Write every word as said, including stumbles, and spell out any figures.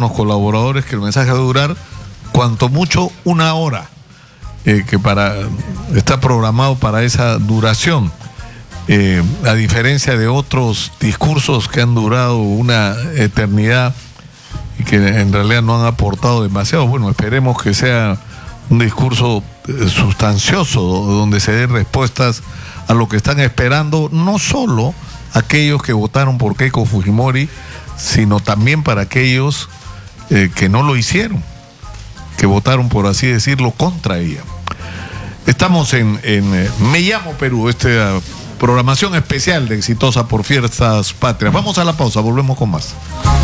algunos colaboradores que el mensaje va a durar cuanto mucho una hora, eh, que para está programado para esa duración, eh, a diferencia de otros discursos que han durado una eternidad y que en realidad no han aportado demasiado. Bueno, esperemos que sea un discurso eh, sustancioso, donde se den respuestas a lo que están esperando, no solo aquellos que votaron por Keiko Fujimori, sino también para aquellos eh, que no lo hicieron, que votaron, por así decirlo, contra ella. Estamos en, en eh, Me Llamo Perú, esta programación especial de Exitosa por Fiestas Patrias. Vamos a la pausa, volvemos con más.